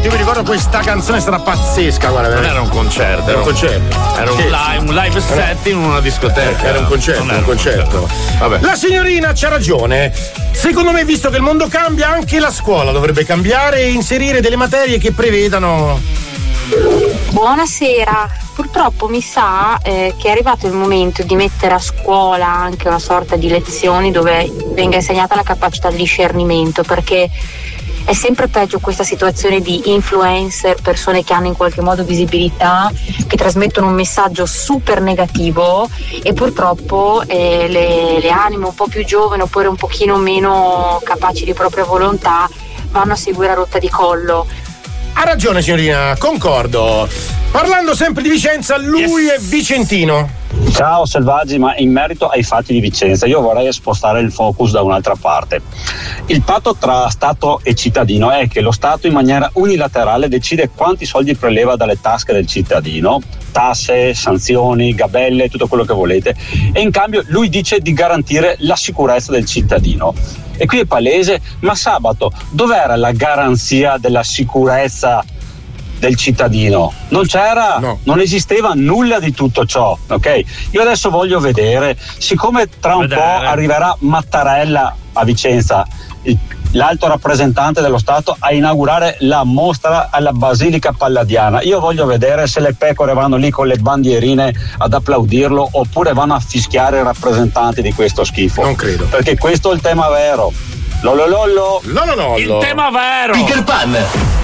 Io mi ricordo questa canzone, è stata pazzesca, guarda. Non era un concerto. Era un concerto. Era un live set in una discoteca. Era un concerto. Vabbè. La signorina c'ha ragione. Secondo me, visto che il mondo cambia, anche la scuola dovrebbe cambiare e inserire delle materie che prevedano. Buonasera, purtroppo mi sa che è arrivato il momento di mettere a scuola anche una sorta di lezioni dove venga insegnata la capacità di discernimento, perché è sempre peggio questa situazione di influencer, persone che hanno in qualche modo visibilità, che trasmettono un messaggio super negativo e purtroppo le anime un po' più giovani oppure un pochino meno capaci di propria volontà vanno a seguire a rotta di collo. Ha ragione signorina, concordo. Parlando sempre di Vicenza, lui è vicentino. Ciao selvaggi, ma in merito ai fatti di Vicenza io vorrei spostare il focus da un'altra parte. Il patto tra Stato e cittadino è che lo Stato in maniera unilaterale decide quanti soldi preleva dalle tasche del cittadino, tasse, sanzioni, gabelle, tutto quello che volete, e in cambio lui dice di garantire la sicurezza del cittadino. E qui è palese, ma sabato dov'era la garanzia della sicurezza del cittadino? Non c'era, no. Non esisteva nulla di tutto ciò, ok? Io adesso voglio vedere, siccome tra un po' arriverà Mattarella a Vicenza, l'alto rappresentante dello Stato, a inaugurare la mostra alla Basilica Palladiana, io voglio vedere se le pecore vanno lì con le bandierine ad applaudirlo oppure vanno a fischiare i rappresentanti di questo schifo. Non credo. Perché questo è il tema vero. Lololollo. Il tema vero. Peter Pan.